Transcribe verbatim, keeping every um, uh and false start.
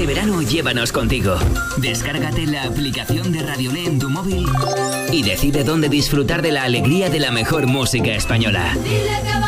Este verano llévanos contigo. Descárgate la aplicación de Radiolé en tu móvil y decide dónde disfrutar de la alegría de la mejor música española.